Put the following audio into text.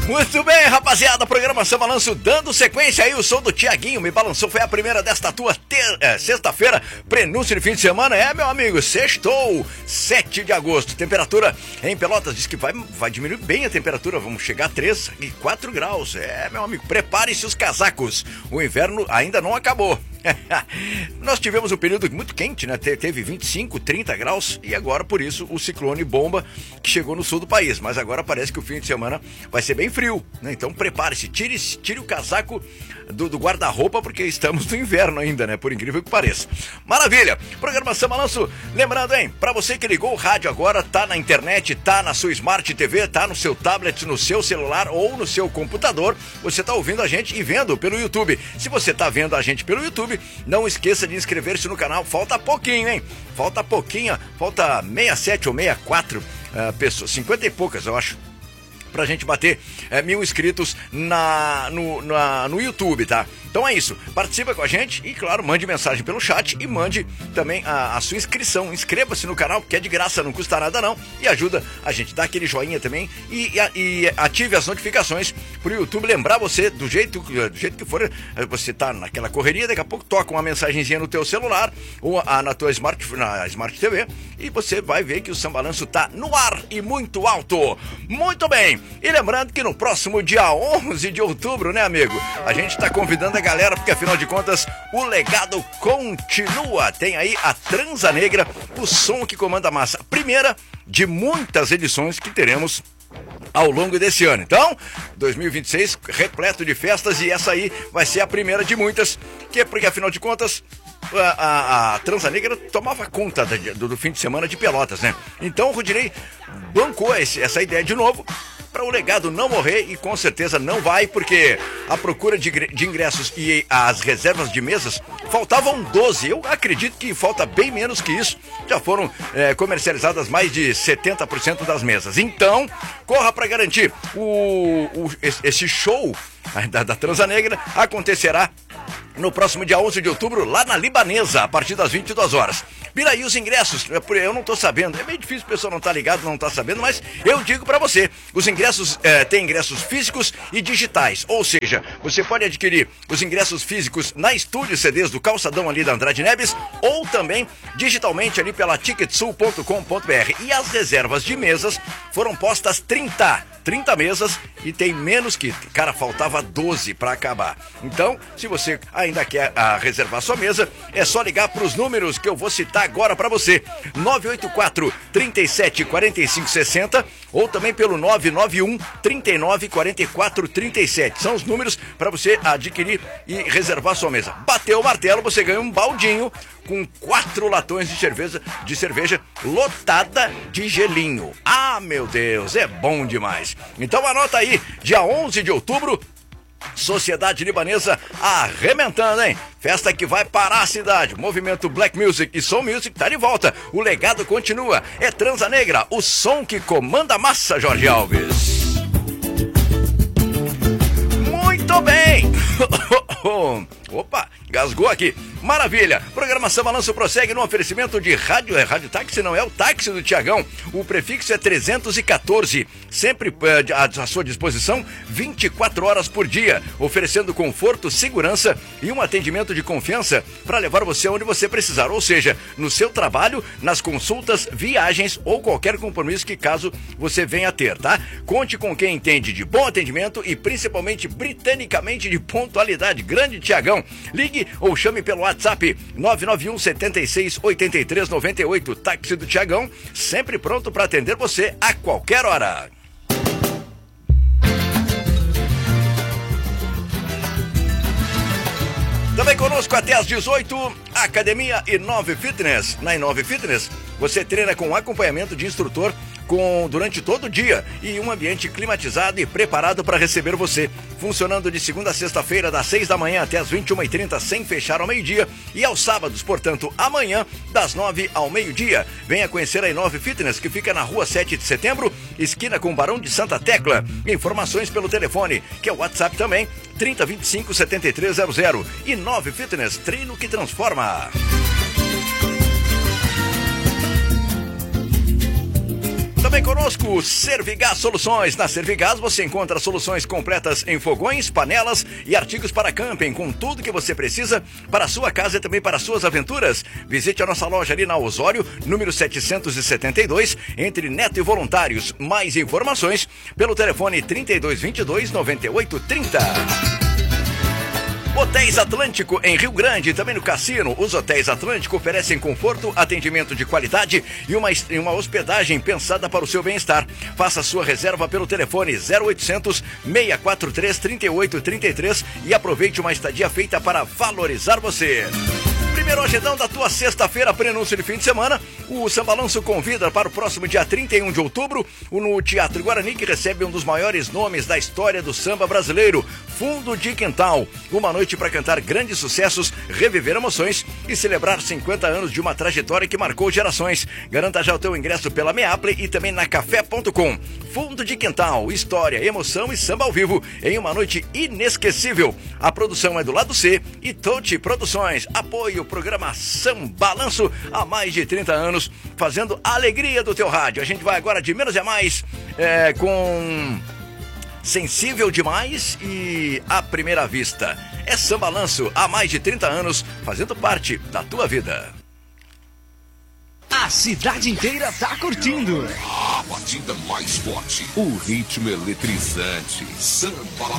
Muito bem, rapaziada, programação Balanço dando sequência aí, o som do Tiaguinho Me Balançou foi a primeira desta tua sexta-feira, prenúncio de fim de semana, meu amigo, sextou, 7 de agosto, temperatura em Pelotas, diz que vai diminuir bem a temperatura, vamos chegar a 3 e 4 graus, meu amigo, prepare-se os casacos, o inverno ainda não acabou. Nós tivemos um período muito quente, né? Teve 25, 30 graus e agora, por isso, o ciclone bomba que chegou no sul do país. Mas agora parece que o fim de semana vai ser bem frio, né? Então prepare-se, tire o casaco do guarda-roupa, porque estamos no inverno ainda, né? Por incrível que pareça. Maravilha! Programação Balanço, lembrando, hein? Pra você que ligou o rádio agora, tá na internet, tá na sua Smart TV, tá no seu tablet, no seu celular ou no seu computador, você tá ouvindo a gente e vendo pelo YouTube. Se você tá vendo a gente pelo YouTube, não esqueça de inscrever-se no canal, falta pouquinho, hein? Falta pouquinho, falta 67 ou 64 pessoas, 50 e poucas, eu acho, pra gente bater 1000 inscritos no YouTube, tá? Então é isso, participa com a gente e, claro, mande mensagem pelo chat e mande também a sua inscrição. Inscreva-se no canal, porque é de graça, não custa nada não, e ajuda a gente, dá aquele joinha também e ative as notificações pro YouTube lembrar você do jeito que for, você tá naquela correria, daqui a pouco toca uma mensagenzinha no teu celular ou na tua Smart TV e você vai ver que o Sambalanço tá no ar e muito alto. Muito bem, e lembrando que no próximo dia 11 de outubro, né, amigo, a gente tá convidando a galera, porque afinal de contas o legado continua. Tem aí a Transa Negra, o som que comanda a massa, primeira de muitas edições que teremos ao longo desse ano. Então, 2026 repleto de festas e essa aí vai ser a primeira de muitas, porque afinal de contas a Transa Negra tomava conta do fim de semana de Pelotas, né? Então o Rudinei bancou essa ideia de novo para o legado não morrer e com certeza não vai, porque a procura de ingressos e as reservas de mesas faltavam 12. Eu acredito que falta bem menos que isso. Já foram comercializadas mais de 70% das mesas. Então, corra para garantir. Esse show da Transa Negra acontecerá no próximo dia 11 de outubro, lá na Libanesa, a partir das 22 horas. Vira aí os ingressos, eu não tô sabendo, é meio difícil, o pessoal não tá ligado, não tá sabendo, mas eu digo pra você, os ingressos, tem ingressos físicos e digitais, ou seja, você pode adquirir os ingressos físicos na Estúdio CDs do Calçadão ali da Andrade Neves, ou também digitalmente ali pela ticketsul.com.br. E as reservas de mesas foram postas 30 mesas e tem menos que, cara, faltava 12 para acabar. Então, se você ainda quer reservar sua mesa, é só ligar para os números que eu vou citar agora para você. 984 37 45 60 ou também pelo 991 39 44 37. São os números para você adquirir e reservar sua mesa. Bateu o martelo, você ganha um baldinho com 4 latões de cerveja lotada de gelinho. Ah, meu Deus, é bom demais. Então anota aí, dia 11 de outubro, Sociedade Libanesa arrebentando, hein? Festa que vai parar a cidade. Movimento Black Music e Soul Music tá de volta. O legado continua. É Transa Negra, o som que comanda a massa, Jorge Alves. Muito bem. Opa, gasgou aqui. Maravilha. Programação Balanço prossegue no oferecimento de rádio táxi, não é o táxi do Tiagão. O prefixo é 314. Sempre à sua disposição 24 horas por dia, oferecendo conforto, segurança e um atendimento de confiança para levar você onde você precisar, ou seja, no seu trabalho, nas consultas, viagens ou qualquer compromisso que caso você venha a ter, tá? Conte com quem entende de bom atendimento e principalmente britanicamente de pontualidade. Grande Tiagão. Ligue ou chame pelo WhatsApp 991 76 83 98. Táxi do Tiagão, sempre pronto para atender você a qualquer hora. Também conosco até às 18, Academia Inove Fitness. Na Inove Fitness, você treina com acompanhamento de instrutor durante todo o dia e um ambiente climatizado e preparado para receber você. Funcionando de segunda a sexta-feira, das 6 da manhã até as 21h30, sem fechar ao meio-dia. E aos sábados, portanto, amanhã, das 9 ao meio-dia. Venha conhecer a Inove Fitness, que fica na rua 7 de setembro, esquina com Barão de Santa Tecla. Informações pelo telefone, que é o WhatsApp também, 3025 7300. Inove Fitness, treino que transforma. Também conosco, Servigás Soluções. Na Servigás você encontra soluções completas em fogões, panelas e artigos para camping, com tudo que você precisa para a sua casa e também para as suas aventuras. Visite a nossa loja ali na Osório, número 772, entre Neto e Voluntários. Mais informações pelo telefone 3222-9830. Hotéis Atlântico em Rio Grande, também no Cassino. Os Hotéis Atlântico oferecem conforto, atendimento de qualidade e uma hospedagem pensada para o seu bem-estar. Faça sua reserva pelo telefone 0800 643 3833 e aproveite uma estadia feita para valorizar você. Primeiro agendão da tua sexta-feira, prenúncio de fim de semana. O Sambalanço convida para o próximo dia 31 de outubro, no Teatro Guarani, que recebe um dos maiores nomes da história do samba brasileiro, Fundo de Quintal. Uma noite para cantar grandes sucessos, reviver emoções e celebrar 50 anos de uma trajetória que marcou gerações. Garanta já o teu ingresso pela Meaple e também na café.com. Fundo de Quintal, história, emoção e samba ao vivo em uma noite inesquecível. A produção é do Lado C e Touch Produções. Apoio o programa Sambalanço há mais de 30 anos, fazendo a alegria do teu rádio. A gente vai agora de menos é mais com Sensível Demais e À Primeira Vista. É Sambalanço há mais de 30 anos, fazendo parte da tua vida. A cidade inteira tá curtindo. A batida mais forte, o ritmo eletrizante, Samba